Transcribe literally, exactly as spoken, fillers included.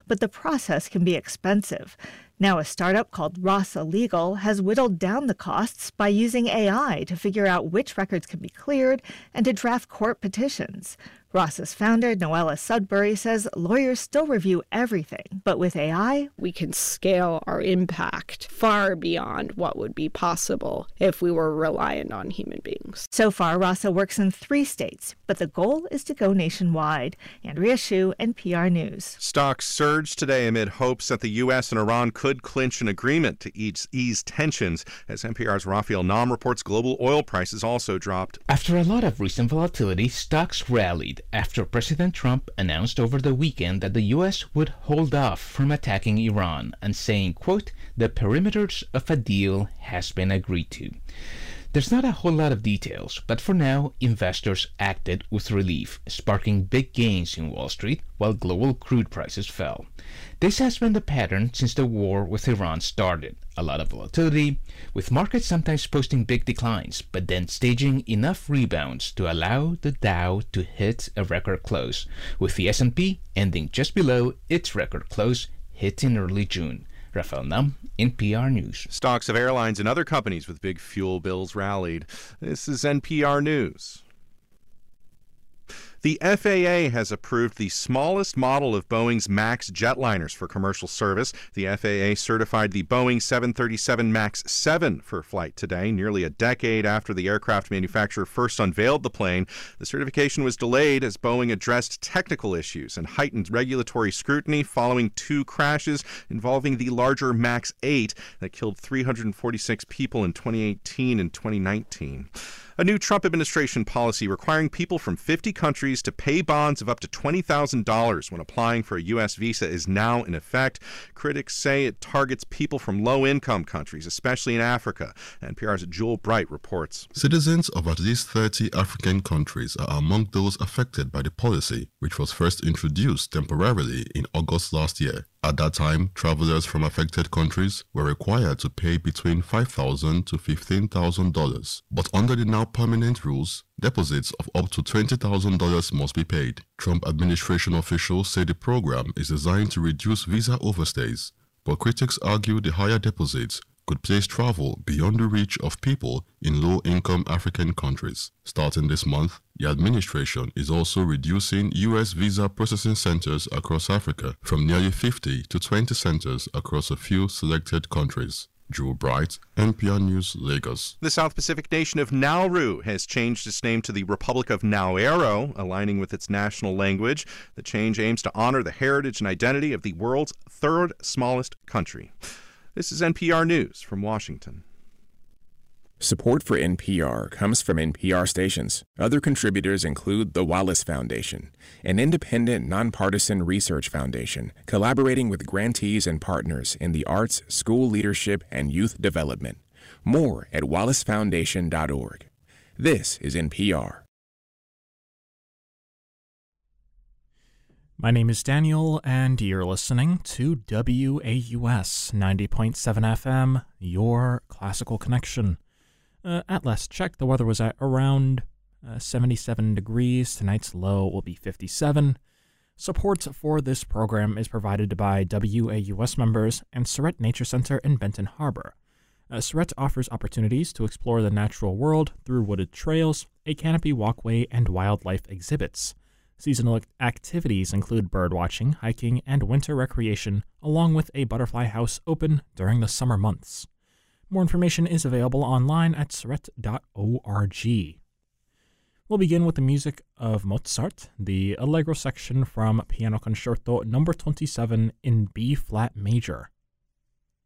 but the process can be expensive. Now, a startup called Rasa Legal has whittled down the costs by using A I to figure out which records can be cleared and to draft court petitions. Rasa's founder, Noella Sudbury, says lawyers still review everything, but with A I, we can scale our impact far beyond what would be possible if we were reliant on human beings. So far, Rasa works in three states, but the goal is to go nationwide. Andrea Hsu, N P R News. Stocks surged today amid hopes that the U S and Iran could clinch an agreement to ease, ease tensions. As N P R's Raphael Nam reports, global oil prices also dropped. After a lot of recent volatility, stocks rallied after President Trump announced over the weekend that the U S would hold off from attacking Iran and saying, quote, the perimeters of a deal has been agreed to. There's not a whole lot of details, but for now, investors acted with relief, sparking big gains in Wall Street while global crude prices fell. This has been the pattern since the war with Iran started. A lot of volatility, with markets sometimes posting big declines, but then staging enough rebounds to allow the Dow to hit a record close, with the S and P ending just below its record close hit in early June. Raphael Nam, N P R News. Stocks of airlines and other companies with big fuel bills rallied. This is N P R News. The F A A has approved the smallest model of Boeing's MAX jetliners for commercial service. The F A A certified the Boeing seven thirty-seven MAX seven for flight today, nearly a decade after the aircraft manufacturer first unveiled the plane. The certification was delayed as Boeing addressed technical issues and heightened regulatory scrutiny following two crashes involving the larger MAX eight that killed three hundred forty-six people in twenty eighteen and twenty nineteen. A new Trump administration policy requiring people from fifty countries to pay bonds of up to twenty thousand dollars when applying for a U S visa is now in effect. Critics say it targets people from low-income countries, especially in Africa. N P R's Joel Bright reports. Citizens of at least thirty African countries are among those affected by the policy, which was first introduced temporarily in August last year. At that time, travelers from affected countries were required to pay between five thousand dollars to fifteen thousand dollars. But under the now permanent rules, deposits of up to twenty thousand dollars must be paid. Trump administration officials say the program is designed to reduce visa overstays, but critics argue the higher deposits could place travel beyond the reach of people in low-income African countries. Starting this month, the administration is also reducing U S visa processing centers across Africa from nearly fifty to twenty centers across a few selected countries. Joel Bright, N P R News, Lagos. The South Pacific nation of Nauru has changed its name to the Republic of Nauru, aligning with its national language. The change aims to honor the heritage and identity of the world's third smallest country. This is N P R News from Washington. Support for N P R comes from N P R stations. Other contributors include the Wallace Foundation, an independent, nonpartisan research foundation collaborating with grantees and partners in the arts, school leadership, and youth development. More at wallace foundation dot org. This is N P R. My name is Daniel, and you're listening to W A U S ninety point seven F M, your classical connection. Uh, at last check, the weather was at around uh, seventy-seven degrees. Tonight's low will be fifty-seven. Support for this program is provided by W A U S members and Surrett Nature Center in Benton Harbor. Uh, Surrett offers opportunities to explore the natural world through wooded trails, a canopy walkway, and wildlife exhibits. Seasonal activities include birdwatching, hiking, and winter recreation, along with a butterfly house open during the summer months. More information is available online at surrett dot org. We'll begin with the music of Mozart, the Allegro section from Piano Concerto number twenty-seven in B-flat major.